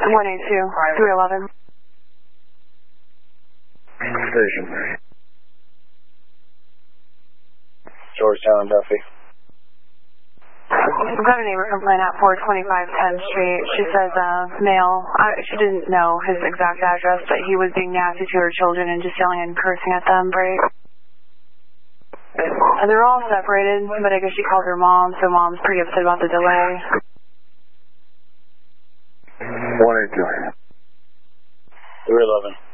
182, 311. Station. Georgetown, Duffy. We've got a neighbor complaint at 425 10th Street. She says male, she didn't know his exact address, but he was being nasty to her children and just yelling and cursing at them. They're all separated, but I guess she called her mom, so mom's pretty upset about the delay. 182. 311.